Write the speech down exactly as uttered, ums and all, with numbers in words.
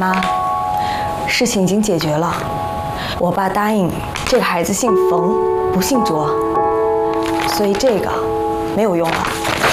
妈，事情已经解决了，我爸答应这个孩子姓冯，不姓卓，所以这个没有用了。